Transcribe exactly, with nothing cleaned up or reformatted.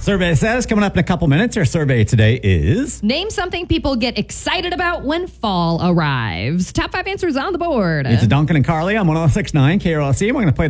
Survey says coming up in a couple minutes, our survey today is... Name something people get excited about when fall arrives. Top five answers on the board. It's Duncan and Carly on one oh six point nine K R L C. We're going to play